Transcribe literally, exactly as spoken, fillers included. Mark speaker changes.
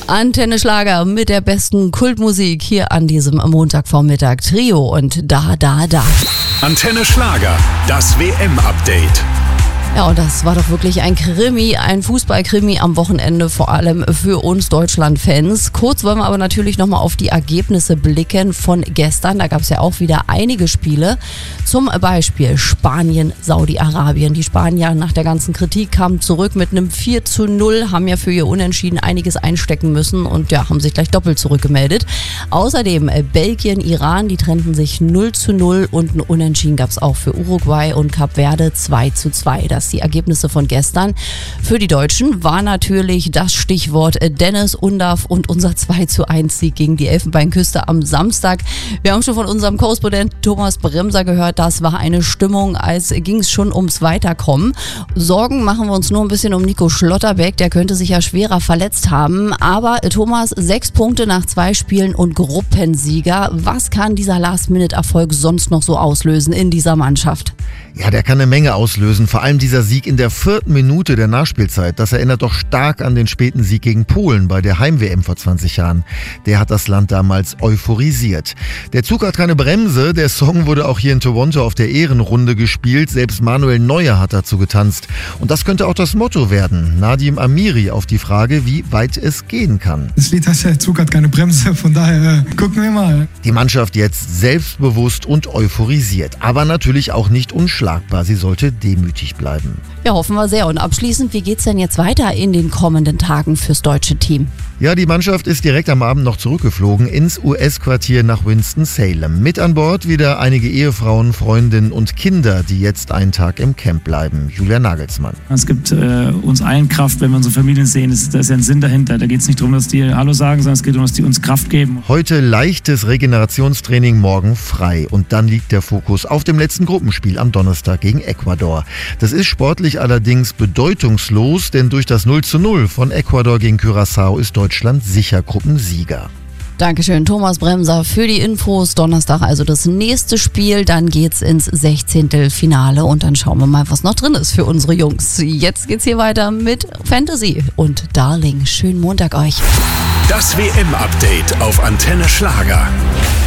Speaker 1: Antenne Schlager mit der besten Kultmusik hier an diesem Montagvormittag. Trio und Da, Da, Da.
Speaker 2: Antenne Schlager, das W M-Update.
Speaker 1: Ja, und das war doch wirklich ein Krimi, ein Fußballkrimi am Wochenende, vor allem für uns Deutschland-Fans. Kurz wollen wir aber natürlich nochmal auf die Ergebnisse blicken von gestern. Da gab es ja auch wieder einige Spiele. Zum Beispiel Spanien, Saudi-Arabien. Die Spanier nach der ganzen Kritik kamen zurück mit einem vier zu null, haben ja für ihr Unentschieden einiges einstecken müssen und ja, haben sich gleich doppelt zurückgemeldet. Außerdem Belgien, Iran, die trennten sich null zu null und ein Unentschieden gab es auch für Uruguay und Kap Verde zwei zu zwei. Das die Ergebnisse von gestern. Für die Deutschen war natürlich das Stichwort Dennis Undaff und unser zwei zu eins Sieg gegen die Elfenbeinküste am Samstag. Wir haben schon von unserem Korrespondent Thomas Bremser gehört, das war eine Stimmung, als ging es schon ums Weiterkommen. Sorgen machen wir uns nur ein bisschen um Nico Schlotterbeck, der könnte sich ja schwerer verletzt haben. Aber Thomas, sechs Punkte nach zwei Spielen und Gruppensieger. Was kann dieser Last-Minute-Erfolg sonst noch so auslösen in dieser Mannschaft?
Speaker 3: Ja, der kann eine Menge auslösen. Vor allem dieser Sieg in der vierten Minute der Nachspielzeit. Das erinnert doch stark an den späten Sieg gegen Polen bei der Heim-W M vor zwanzig Jahren. Der hat das Land damals euphorisiert. Der Zug hat keine Bremse. Der Song wurde auch hier in Toronto auf der Ehrenrunde gespielt. Selbst Manuel Neuer hat dazu getanzt. Und das könnte auch das Motto werden. Nadim Amiri auf die Frage, wie weit es gehen kann.
Speaker 4: Das Lied heißt ja, der Zug hat keine Bremse. Von daher äh, gucken wir mal.
Speaker 3: Die Mannschaft jetzt selbstbewusst und euphorisiert. Aber natürlich auch nicht unschlagbar. Sie sollte demütig bleiben.
Speaker 1: Ja, hoffen wir sehr. Und abschließend, wie geht's denn jetzt weiter in den kommenden Tagen fürs deutsche Team?
Speaker 3: Ja, die Mannschaft ist direkt am Abend noch zurückgeflogen ins U S-Quartier nach Winston-Salem. Mit an Bord wieder einige Ehefrauen, Freundinnen und Kinder, die jetzt einen Tag im Camp bleiben. Julia Nagelsmann.
Speaker 5: Es gibt äh, uns allen Kraft, wenn wir unsere Familien sehen. Es, da ist ja ein Sinn dahinter. Da geht es nicht darum, dass die Hallo sagen, sondern es geht darum, dass die uns Kraft geben.
Speaker 3: Heute leichtes Regenerationstraining, morgen frei. Und dann liegt der Fokus auf dem letzten Gruppenspiel am Donnerstag gegen Ecuador. Das ist sportlich allerdings bedeutungslos, denn durch das null zu null von Ecuador gegen Curaçao ist Deutschland Deutschland sicher Gruppensieger.
Speaker 1: Dankeschön, Thomas Bremser, für die Infos. Donnerstag also das nächste Spiel, dann geht's ins Sechzehntelfinale und dann schauen wir mal, was noch drin ist für unsere Jungs. Jetzt geht's hier weiter mit Fantasy und Darling. Schönen Montag euch.
Speaker 2: Das W M-Update auf Antenne Schlager.